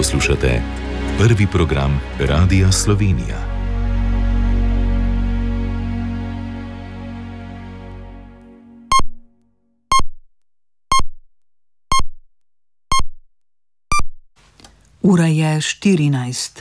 Poslušate prvi program Radia Slovenija. Ura je 14.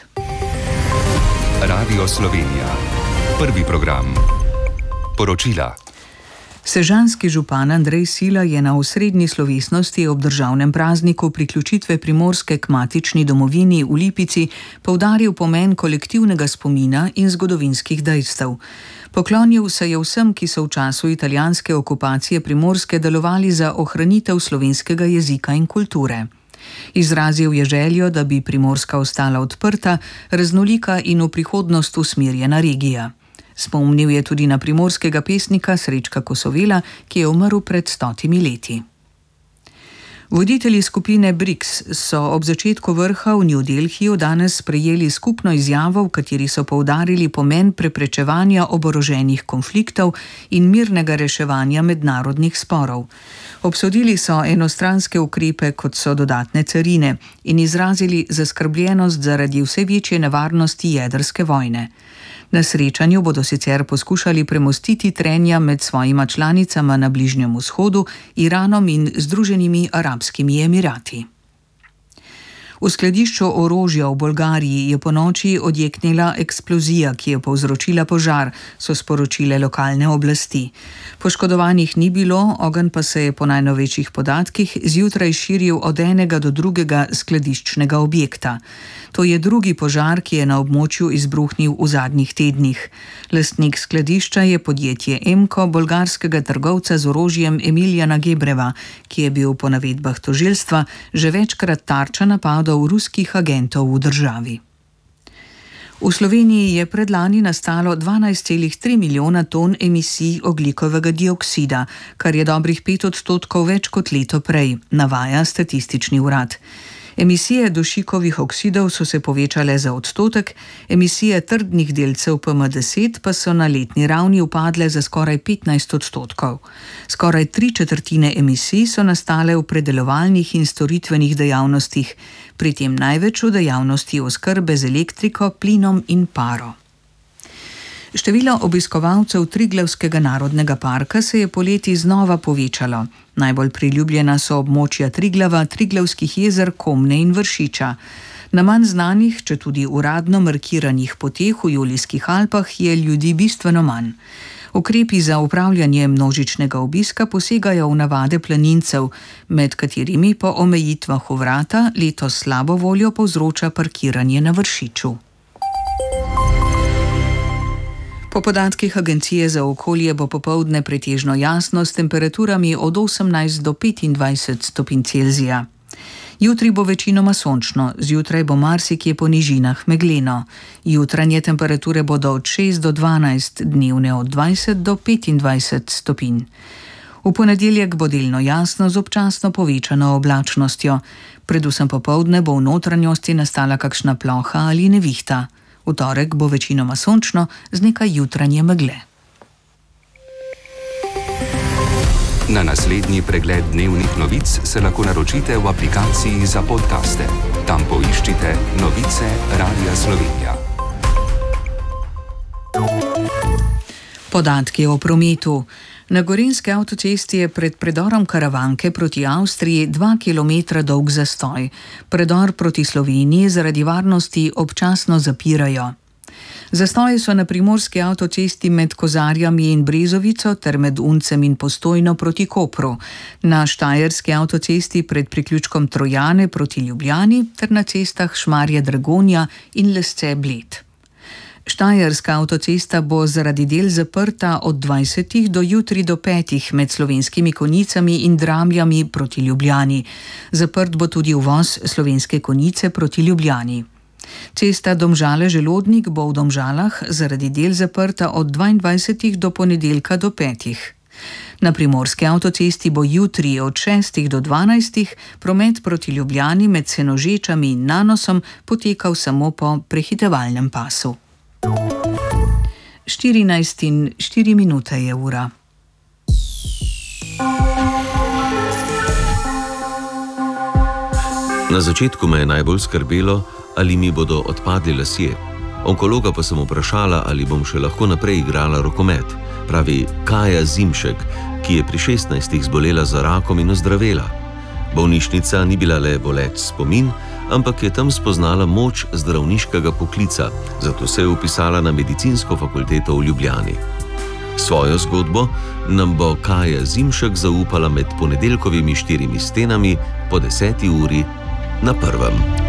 Radio Slovenija. Prvi program. Poročila. Sežanski župan Andrej Sila je na osrednji slovesnosti ob državnem prazniku priključitve Primorske k matični domovini v Lipici poudaril pomen kolektivnega spomina in zgodovinskih dejstev. Poklonil se je vsem, ki so v času italijanske okupacije Primorske delovali za ohranitev slovenskega jezika in kulture. Izrazil je željo, da bi Primorska ostala odprta, raznolika in v prihodnost usmerjena regija. Spomnil je tudi na primorskega pesnika Srečka Kosovela, ki je umrl pred 100 leti. Voditelji skupine BRICS so ob začetku vrha v New Delhiju danes sprejeli skupno izjavo, v kateri so poudarili pomen preprečevanja oboroženih konfliktov in mirnega reševanja mednarodnih sporov. Obsodili so enostranske ukrepe, kot so dodatne carine, in izrazili zaskrbljenost zaradi vse večje nevarnosti jedrske vojne. Na srečanju bodo sicer poskušali premostiti trenja med svojima članicama na Bližnjem vzhodu, Iranom in Združenimi arabskimi emirati. V skladišču orožja v Bolgariji je ponoči odjeknila eksplozija, ki je povzročila požar, so sporočile lokalne oblasti. Poškodovanih ni bilo, ogenj pa se je po najnovejših podatkih zjutraj širil od enega do drugega skladiščnega objekta. To je drugi požar, ki je na območju izbruhnil v zadnjih tednih. Lastnik skladišča je podjetje Emko, bolgarskega trgovca z orožjem Emiljana Gebreva, ki je bil po navedbah tožilstva že večkrat tarča napadov ruskih agentov v državi. V Sloveniji je predlani nastalo 12,3 milijona ton emisij ogljikovega dioksida, kar je dobrih 5% več kot leto prej, navaja Statistični urad. Emisije dušikovih oksidov so se povečale za 1%, emisije trdnih delcev PM10 pa so na letni ravni upadle za skoraj 15%. Skoraj 3/4 emisij so nastale v predelovalnih in storitvenih dejavnostih, pri tem največ v dejavnosti oskrbe z elektriko, plinom in paro. Število obiskovalcev Triglavskega narodnega parka se je poleti znova povečalo. Najbolj priljubljena so območja Triglava, Triglavskih jezer, Komne in Vršiča. Na manj znanih, če tudi uradno markiranih poteh v Julijskih Alpah je ljudi bistveno manj. Ukrepi za upravljanje množičnega obiska posegajo v navade planincev, med katerimi po omejitvah v vrata letos slabo voljo povzroča parkiranje na Vršiču. Po podatkih Agencije za okolje bo popoldne pretežno jasno s temperaturami od 18 do 25 stopinj Celzija. Jutri bo večinoma sončno, zjutraj bo marsikje po nižinah megleno. Jutranje temperature bodo od 6 do 12, dnevne od 20 do 25 stopinj. V ponedeljek bo delno jasno z občasno povečano oblačnostjo. Predvsem popoldne bo v notranjosti nastala kakšna ploha ali nevihta. V torek bo večinoma sončno z nekaj jutranje megle. Na naslednji pregled dnevnih novic se lahko naročite v aplikaciji za podcaste. Tam poiščite novice Radia Slovenija. Podatki o prometu. Na Gorenjski avtocesti je pred predorom Karavanke proti Avstriji 2 km dolg zastoj. Predor proti Sloveniji zaradi varnosti občasno zapirajo. Zastoji so na primorski avtocesti med Kozarjami in Brezovico ter med Uncem in Postojno proti Kopru, na štajerski avtocesti pred priključkom Trojane proti Ljubljani ter na cestah Šmarje-Dragonja in Lesce-Bled. Štajerska avtocesta bo zaradi del zaprta od 20 do jutri do 5 med Slovenskimi Konjicami in Dramljami proti Ljubljani. Zaprt bo tudi uvoz Slovenske Konjice proti Ljubljani. Cesta Domžale-Želodnik bo v Domžalah zaradi del zaprta od 22 do ponedeljka do 5. Na primorski avtocesti bo jutri od 6 do 12 promet proti Ljubljani med Senožečami in Nanosom potekal samo po prehitevalnem pasu. 14:04 je ura. Na začetku me je najbolj skrbelo, ali mi bodo odpadli lasje. Onkologa pa sem vprašala, ali bom še lahko naprej igrala rokomet, pravi Kaja Zimšek, ki je pri 16 zbolela za rakom in ozdravela. Bolnišnica ni bila le boleč spomin, ampak je tam spoznala moč zdravniškega poklica, zato se je vpisala na medicinsko fakulteto v Ljubljani. Svojo zgodbo nam bo Kaja Zimšek zaupala med ponedeljkovimi 4 stenami po 10. uri na Prvem.